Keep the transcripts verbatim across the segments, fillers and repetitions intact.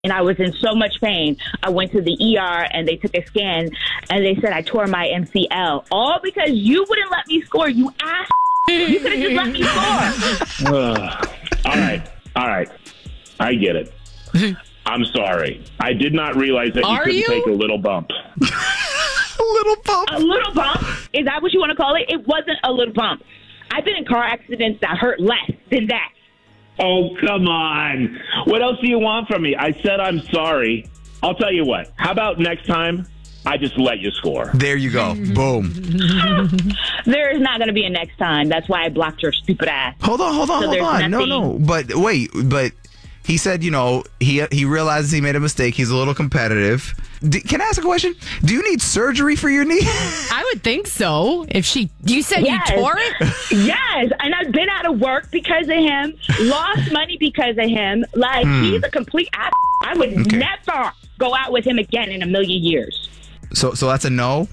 and I was in so much pain. I went to the E R and they took a scan and they said I tore my M C L. All because you wouldn't let me score, you ass. You could have just let me score. Uh, all right. All right. I get it. I'm sorry. I did not realize that you Are couldn't you? take a little bump. A little bump. A little bump? Is that what you want to call it? It wasn't a little bump. I've been in car accidents that hurt less than that. Oh, come on. What else do you want from me? I said I'm sorry. I'll tell you what. How about next time I just let you score? There you go. Boom. There is not going to be a next time. That's why I blocked your stupid ass. Hold on, hold on, So hold there's on. No, nothing- no. But wait, but he said, you know, he he realizes he made a mistake. He's a little competitive. D- can I ask a question? Do you need surgery for your knee? I would think so. If she, you said Yes. you tore it? Yes, and I've been out of work because of him, lost money because of him. Like, he's a complete ass. I would Okay. never go out with him again in a million years. So, so that's a no.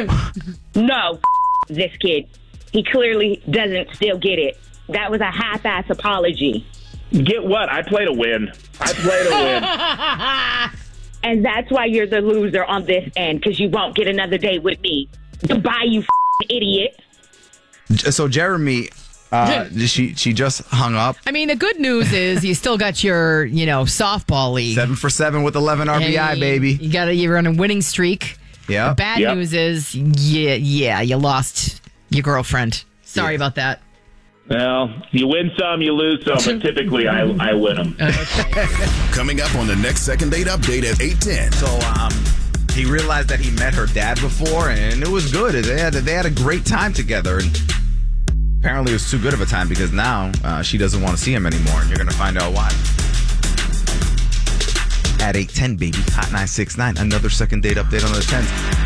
No, this kid. He clearly doesn't still get it. That was a half-ass apology. Get what? I played to win. I played to win. And that's why you're the loser on this end, because you won't get another date with me. Goodbye, you f***ing idiot. J- So Jeremy, uh, she she just hung up. I mean, the good news is you still got your, you know, softball league. Seven for seven with eleven R B I, Hey, baby. You got a, you're on a winning streak. Yeah. The bad Yep. news is, yeah, yeah, you lost your girlfriend. Sorry Yeah. about that. Well, you win some, you lose some, but typically I, I win them. Coming up on the next Second Date Update at eight ten. So um, he realized that he met her dad before, and it was good. They had they had a great time together, and apparently it was too good of a time because now uh, she doesn't want to see him anymore, and you're gonna find out why. At eight ten, baby, Hot nine six nine, another Second Date Update on the tens.